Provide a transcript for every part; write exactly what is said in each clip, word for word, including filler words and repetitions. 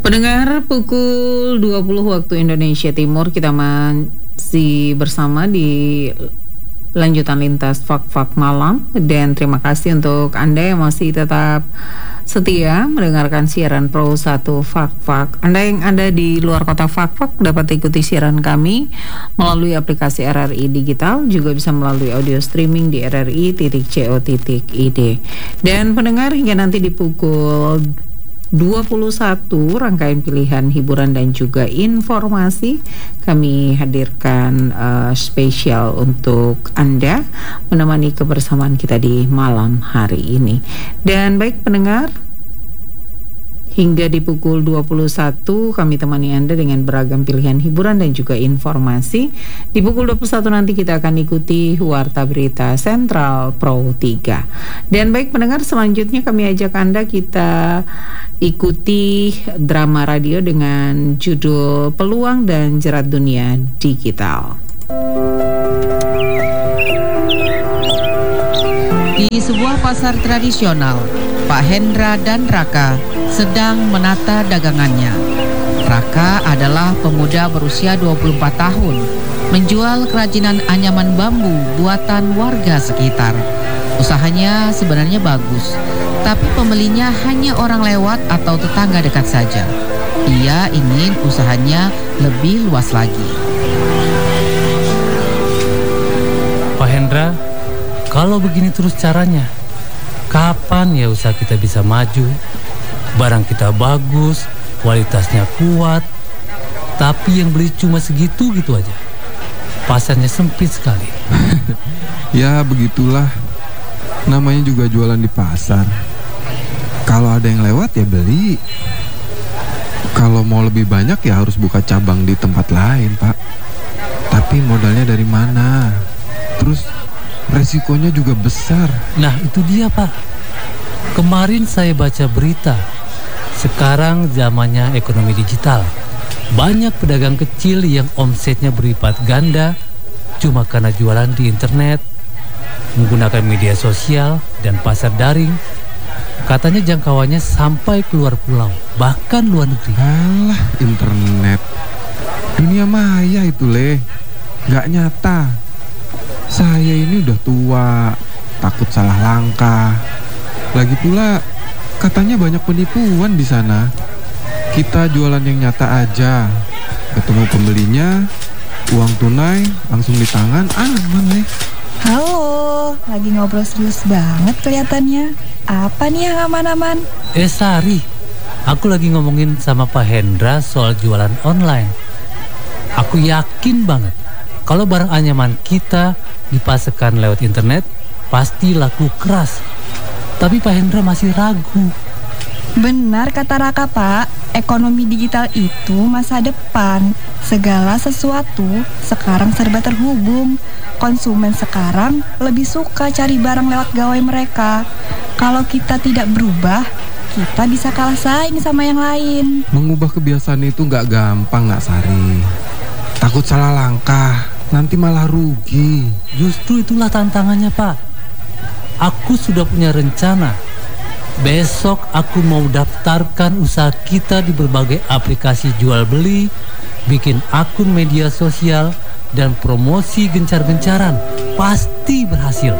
Pendengar, pukul dua puluh waktu Indonesia Timur, kita masih bersama di lanjutan lintas Fak-Fak Malam. Dan terima kasih untuk Anda yang masih tetap setia mendengarkan siaran Pro satu Fak-Fak. Anda yang ada di luar kota Fak-Fak dapat ikuti siaran kami melalui aplikasi R R I Digital, juga bisa melalui audio streaming di r r i titik co titik i d. Dan pendengar, hingga nanti di pukul dua puluh satu, rangkaian pilihan hiburan dan juga informasi kami hadirkan uh, spesial untuk Anda menemani kebersamaan kita di malam hari ini. Dan baik pendengar, hingga di pukul dua puluh satu kami temani Anda dengan beragam pilihan hiburan dan juga informasi. Di pukul dua puluh satu nanti kita akan ikuti Warta Berita Sentral Pro tiga. Dan baik pendengar, selanjutnya kami ajak Anda kita ikuti drama radio dengan judul Peluang dan Jerat Dunia Digital. Di sebuah pasar tradisional, Pak Hendra dan Raka sedang menata dagangannya. Raka adalah pemuda berusia dua puluh empat tahun, menjual kerajinan anyaman bambu buatan warga sekitar. Usahanya sebenarnya bagus, tapi pembelinya hanya orang lewat atau tetangga dekat saja. Ia ingin usahanya lebih luas lagi. Pak Hendra, kalau begini terus caranya, kapan ya usaha kita bisa maju? Barang kita bagus, kualitasnya kuat, tapi yang beli cuma segitu gitu aja. Pasarnya sempit sekali. Ya begitulah, namanya juga jualan di pasar. Kalau ada yang lewat ya beli. Kalau mau lebih banyak ya harus buka cabang di tempat lain, Pak. Tapi modalnya dari mana? Terus resikonya juga besar. Nah itu dia Pak. Kemarin saya baca berita, sekarang zamannya ekonomi digital. Banyak pedagang kecil yang omsetnya berlipat ganda cuma karena jualan di internet, menggunakan media sosial dan pasar daring. Katanya jangkauannya sampai keluar pulau, bahkan luar negeri. Alah, internet. Dunia maya itu, Le. Gak nyata. Saya ini udah tua, takut salah langkah. Lagi pula katanya banyak penipuan di sana. Kita jualan yang nyata aja. Ketemu pembelinya, uang tunai langsung di tangan, aman nih. Halo, lagi ngobrol serius banget kelihatannya. Apa nih yang aman-aman? Eh Sari, aku lagi ngomongin sama Pak Hendra soal jualan online. Aku yakin banget kalau barang anyaman kita dipasarkan lewat internet pasti laku keras. Tapi Pak Hendra masih ragu. Benar kata Raka, Pak. Ekonomi digital itu masa depan. Segala sesuatu sekarang serba terhubung. Konsumen sekarang lebih suka cari barang lewat gawai mereka. Kalau kita tidak berubah, kita bisa kalah saing sama yang lain. Mengubah kebiasaan itu nggak gampang, nggak Sari. Takut salah langkah, nanti malah rugi. Justru itulah tantangannya Pak. Aku sudah punya rencana. Besok aku mau daftarkan usaha kita di berbagai aplikasi jual beli, bikin akun media sosial, dan promosi gencar-gencaran. Pasti berhasil.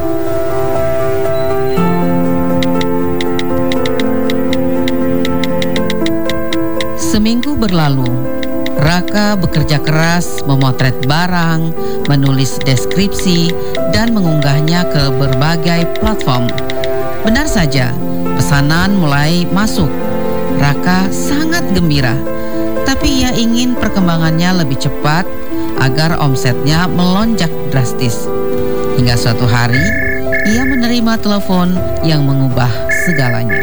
Seminggu berlalu, Raka bekerja keras memotret barang, menulis deskripsi, dan mengunggahnya ke berbagai platform. Benar saja, pesanan mulai masuk. Raka sangat gembira, tapi ia ingin perkembangannya lebih cepat agar omsetnya melonjak drastis. Hingga suatu hari, ia menerima telepon yang mengubah segalanya.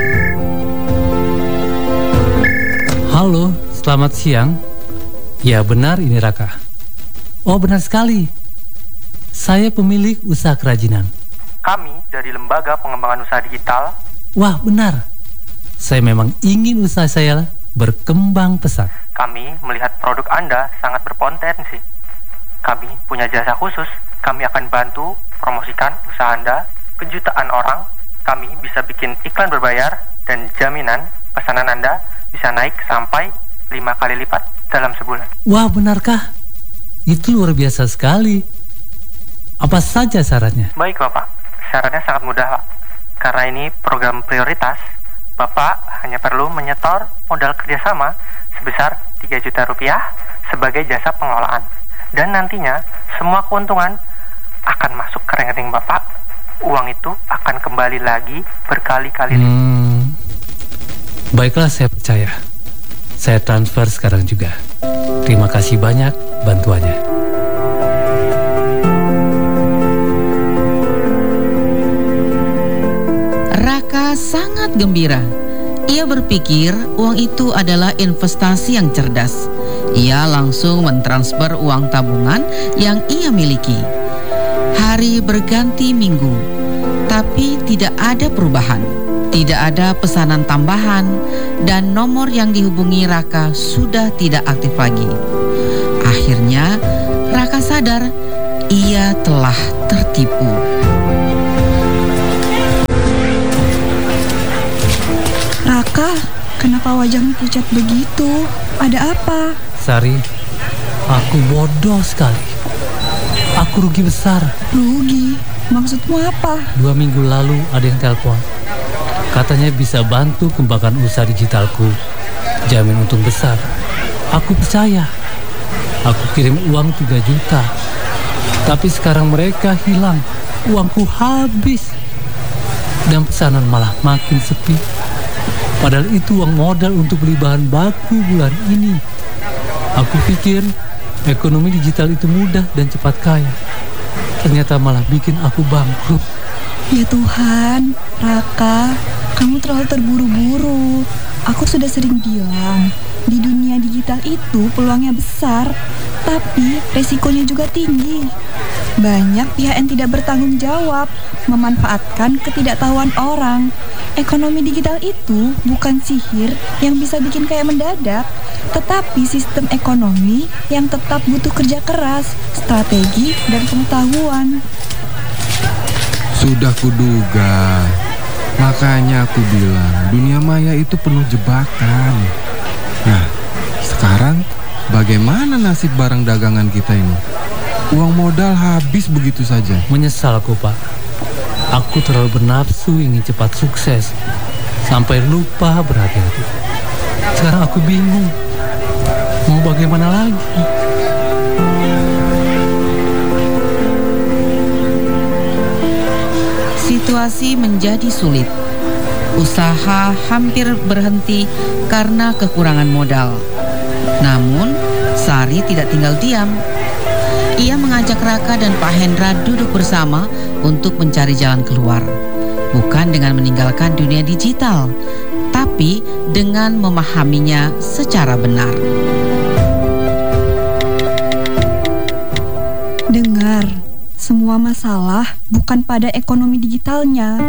Halo, selamat siang. Ya benar, ini Raka. Oh benar sekali. Saya pemilik usaha kerajinan. Kami dari Lembaga Pengembangan Usaha Digital. Wah benar. Saya memang ingin usaha saya berkembang pesat. Kami melihat produk Anda sangat berpotensi. Kami punya jasa khusus. Kami akan bantu promosikan usaha Anda ke jutaan orang. Kami bisa bikin iklan berbayar dan jaminan pesanan Anda bisa naik sampai lima kali lipat dalam sebulan. Wah, benarkah? Itu luar biasa sekali. Apa saja syaratnya? Baik Bapak, syaratnya sangat mudah Pak. Karena ini program prioritas, Bapak hanya perlu menyetor modal kerjasama sebesar tiga juta rupiah sebagai jasa pengelolaan. Dan nantinya semua keuntungan akan masuk ke rekening Bapak. Uang itu akan kembali lagi berkali-kali. Hmm, baiklah, saya percaya. Saya transfer sekarang juga. Terima kasih banyak bantuannya. Raka sangat gembira. Ia berpikir uang itu adalah investasi yang cerdas. Ia langsung mentransfer uang tabungan yang ia miliki. Hari berganti minggu, tapi tidak ada perubahan. Tidak ada pesanan tambahan, dan nomor yang dihubungi Raka sudah tidak aktif lagi. Akhirnya, Raka sadar ia telah tertipu. Raka, kenapa wajahmu pucat begitu? Ada apa? Sari, aku bodoh sekali. Aku rugi besar. Rugi? Maksudmu apa? Dua minggu lalu ada yang telepon. Katanya bisa bantu kembangkan usaha digitalku. Jamin untung besar. Aku percaya. Aku kirim uang tiga juta. Tapi sekarang mereka hilang. Uangku habis. Dan pesanan malah makin sepi. Padahal itu uang modal untuk beli bahan baku bulan ini. Aku pikir ekonomi digital itu mudah dan cepat kaya. Ternyata malah bikin aku bangkrut. Ya Tuhan, Raka, kamu terlalu terburu-buru. Aku sudah sering bilang, di dunia digital itu peluangnya besar, tapi resikonya juga tinggi. Banyak pihak yang tidak bertanggung jawab, memanfaatkan ketidaktahuan orang. Ekonomi digital itu bukan sihir yang bisa bikin kaya mendadak, tetapi sistem ekonomi yang tetap butuh kerja keras, strategi, dan pengetahuan. Sudah kuduga. Makanya aku bilang, dunia maya itu penuh jebakan. Nah, sekarang bagaimana nasib barang dagangan kita ini? Uang modal habis begitu saja. Menyesal aku, Pak. Aku terlalu bernafsu ingin cepat sukses, sampai lupa berhati-hati. Sekarang aku bingung, mau bagaimana lagi? Situasi menjadi sulit. Usaha hampir berhenti karena kekurangan modal. Namun, Sari tidak tinggal diam. Ia mengajak Raka dan Pak Hendra duduk bersama untuk mencari jalan keluar. Bukan dengan meninggalkan dunia digital, tapi dengan memahaminya secara benar. Dengar, semua masalah bukan pada ekonomi digitalnya,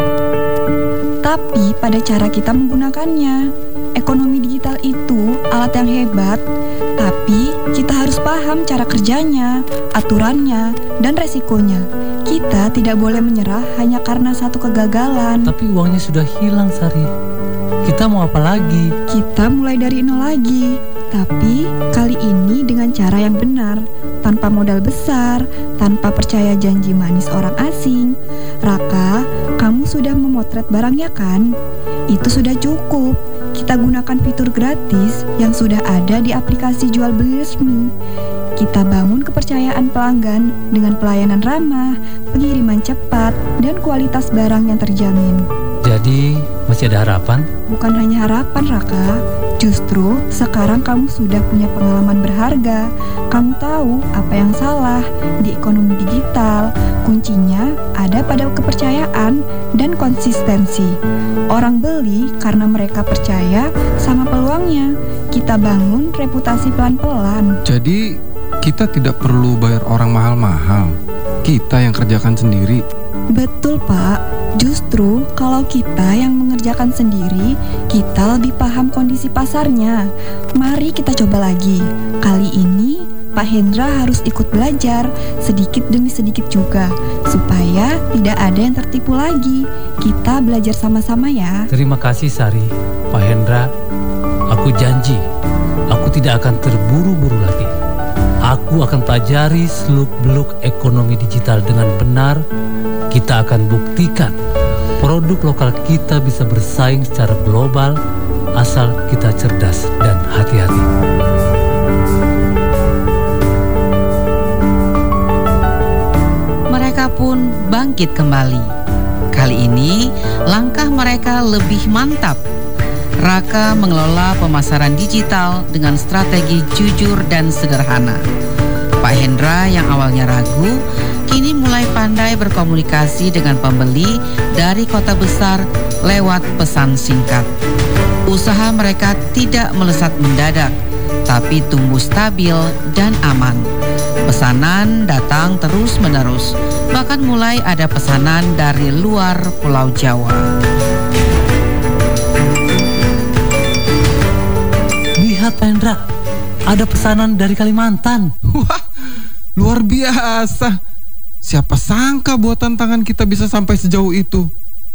tapi pada cara kita menggunakannya. Ekonomi digital itu alat yang hebat, tapi kita harus paham cara kerjanya, aturannya, dan resikonya. Kita tidak boleh menyerah hanya karena satu kegagalan. Tapi uangnya sudah hilang, Sari. Kita mau apa lagi? Kita mulai dari nol lagi, tapi kali ini dengan cara yang benar, tanpa modal besar, tanpa percaya janji manis orang asing. Raka, kamu sudah memotret barangnya kan? Itu sudah cukup. Kita gunakan fitur gratis yang sudah ada di aplikasi jual beli resmi. Kita bangun kepercayaan pelanggan dengan pelayanan ramah, pengiriman cepat, dan kualitas barang yang terjamin. Jadi masih ada harapan? Bukan hanya harapan, Raka. Justru sekarang kamu sudah punya pengalaman berharga. Kamu tahu apa yang salah di ekonomi digital. Kuncinya ada pada kepercayaan dan konsistensi. Orang beli karena mereka percaya sama peluangnya. Kita bangun reputasi pelan-pelan. Jadi kita tidak perlu bayar orang mahal-mahal. Kita yang kerjakan sendiri. Betul, Pak. Justru kalau kita yang mengerjakan sendiri, kita lebih paham kondisi pasarnya. Mari kita coba lagi. Kali ini Pak Hendra harus ikut belajar sedikit demi sedikit juga, supaya tidak ada yang tertipu lagi. Kita belajar sama-sama ya. Terima kasih, Sari. Pak Hendra, aku janji tidak akan terburu-buru lagi. Aku akan pelajari seluk-beluk ekonomi digital dengan benar. Kita akan buktikan produk lokal kita bisa bersaing secara global asal kita cerdas dan hati-hati. Mereka pun bangkit kembali. Kali ini langkah mereka lebih mantap. Raka mengelola pemasaran digital dengan strategi jujur dan sederhana. Pak Hendra yang awalnya ragu, kini mulai pandai berkomunikasi dengan pembeli dari kota besar lewat pesan singkat. Usaha mereka tidak melesat mendadak, tapi tumbuh stabil dan aman. Pesanan datang terus-menerus, bahkan mulai ada pesanan dari luar Pulau Jawa. Lihat Pak Hendra, ada pesanan dari Kalimantan. Wah, luar biasa. Siapa sangka buatan tangan kita bisa sampai sejauh itu.